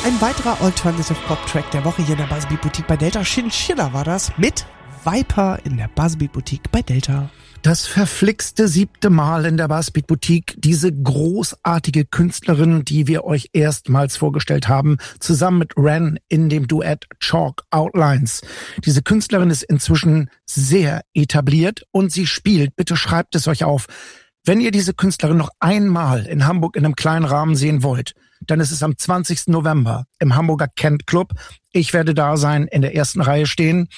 Ein weiterer Alternative Pop Track der Woche hier in der Buzzbeat Boutique bei Delta. Chinchilla war das mit Viper in der Buzzbeat Boutique bei Delta. Das verflixte 7. Mal in der Buzzbeat Boutique, diese großartige Künstlerin, die wir euch erstmals vorgestellt haben, zusammen mit Ren in dem Duett Chalk Outlines. Diese Künstlerin ist inzwischen sehr etabliert und sie spielt, bitte schreibt es euch auf, wenn ihr diese Künstlerin noch einmal in Hamburg in einem kleinen Rahmen sehen wollt, dann ist es am 20. November im Hamburger Kent Club. Ich werde da sein, in der ersten Reihe stehen.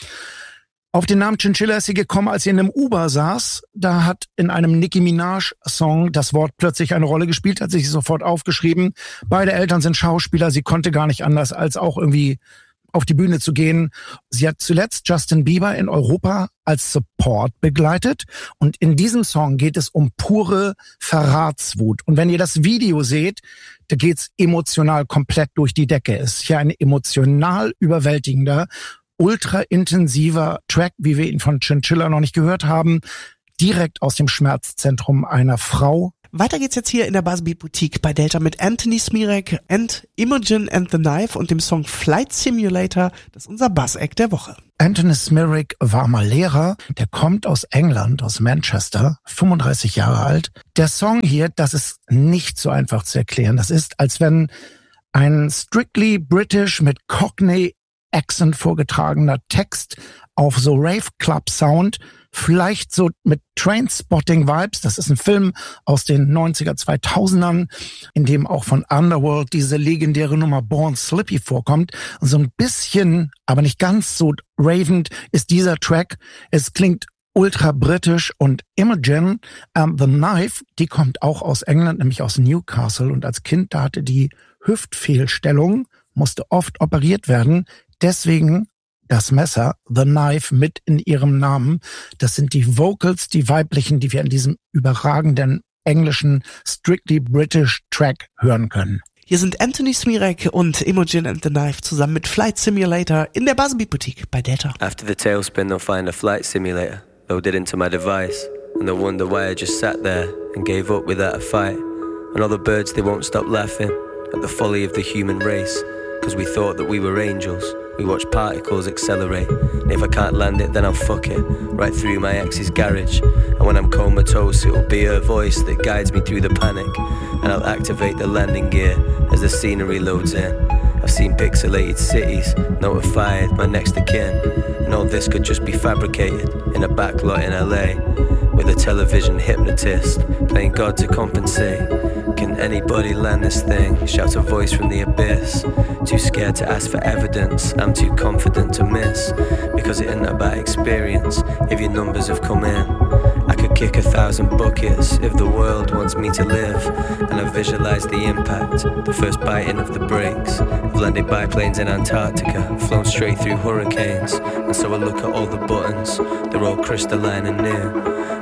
Auf den Namen Chinchilla ist sie gekommen, als sie in einem Uber saß. Da hat in einem Nicki Minaj-Song das Wort plötzlich eine Rolle gespielt, hat sich sofort aufgeschrieben. Beide Eltern sind Schauspieler, sie konnte gar nicht anders, als auch irgendwie auf die Bühne zu gehen. Sie hat zuletzt Justin Bieber in Europa als Support begleitet. Und in diesem Song geht es um pure Verratswut. Und wenn ihr das Video seht, da geht's emotional komplett durch die Decke. Es ist ja ein emotional überwältigender, ultra intensiver Track, wie wir ihn von Chinchilla noch nicht gehört haben, direkt aus dem Schmerzzentrum einer Frau. Weiter geht's jetzt hier in der Buzzbeat Boutique bei Delta mit Anthony Smirek and Imogen and the Knife und dem Song Flight Simulator. Das ist unser Buzz-Act der Woche. Anthony Smirek war mal Lehrer, der kommt aus England, aus Manchester, 35 Jahre alt. Der Song hier, das ist nicht so einfach zu erklären. Das ist, als wenn ein strictly British mit Cockney Accent vorgetragener Text auf so Rave Club Sound, vielleicht so mit Trainspotting Vibes. Das ist ein Film aus den 90er, 2000ern, in dem auch von Underworld diese legendäre Nummer Born Slippy vorkommt. Und so ein bisschen, aber nicht ganz so ravend ist dieser Track. Es klingt ultra britisch und Imogen the Knife, die kommt auch aus England, nämlich aus Newcastle. Und als Kind, da hatte die Hüftfehlstellung, musste oft operiert werden. Deswegen das Messer, The Knife, mit in ihrem Namen. Das sind die Vocals, die weiblichen, die wir in diesem überragenden englischen Strictly British Track hören können. Hier sind Anthony Smirek und Imogen and the Knife zusammen mit Flight Simulator in der Buzzbeat Boutique bei Delta. After the tailspin, they'll find a flight simulator loaded into my device, and they'll wonder why I just sat there and gave up without a fight. And all the birds, they won't stop laughing at the folly of the human race, because we thought that we were angels. We watch particles accelerate, and if I can't land it, then I'll fuck it right through my ex's garage. And when I'm comatose, it'll be her voice that guides me through the panic, and I'll activate the landing gear as the scenery loads in. I've seen pixelated cities, notified my next of kin, and all this could just be fabricated in a backlot in LA, with a television hypnotist playing God to compensate. Can anybody land this thing? Shouts a voice from the abyss. Too scared to ask for evidence, I'm too confident to miss, because it isn't about experience if your numbers have come in. I could kick 1,000 buckets if the world wants me to live, and I visualize the impact, the first biting of the brakes. I've landed biplanes in Antarctica, flown straight through hurricanes, and so I look at all the buttons, they're all crystalline and new.